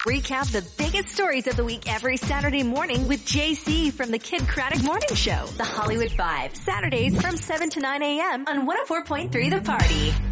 Recap the biggest stories of the week every Saturday morning with JC from the Kid Craddock Morning Show. The Hollywood Five. Saturdays from 7 to 9 a.m. on 104.3 The Party.